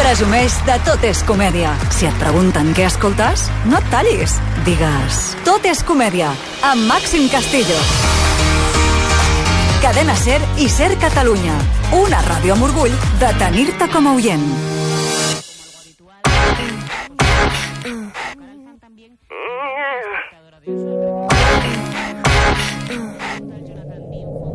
presumeix de Tot és comèdia. Si et pregunten què escoltes, no et tallis. Digues Tot és comèdia, amb Màxim Castillo. Cadena Ser i Ser Catalunya. Una ràdio amb orgull de tenir-te com a oient.